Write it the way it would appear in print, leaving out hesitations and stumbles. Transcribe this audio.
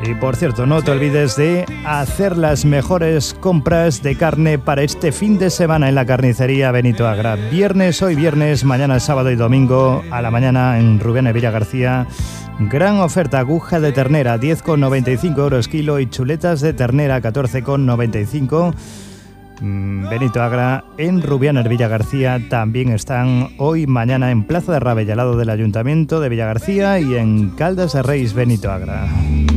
Y por cierto, no te olvides de hacer las mejores compras de carne para este fin de semana en la carnicería Benito Agra. Hoy viernes, mañana sábado y domingo a la mañana en Rubianes Villagarcía. Gran oferta: aguja de ternera 10,95 euros kilo y chuletas de ternera 14,95. Benito Agra en Rubianes Villagarcía. También están hoy, mañana en Plaza de Rabella, al lado del Ayuntamiento de Villagarcía, y en Caldas de Reis Benito Agra.